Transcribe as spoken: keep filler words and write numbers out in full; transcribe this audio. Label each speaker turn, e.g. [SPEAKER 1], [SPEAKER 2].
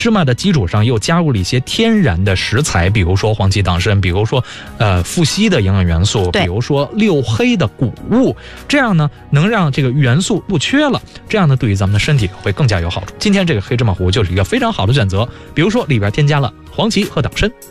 [SPEAKER 1] 芝麻的基础上又加入了一些天然的食材，比如说黄芪党参，比如说呃富硒的营养元素，比如说六黑的谷物，这样呢能让这个元素不缺了，这样呢对于咱们的身体会更加有好处。今天这个黑芝麻糊就是一个非常好的选择，比如说里边添加了黄芪和党参。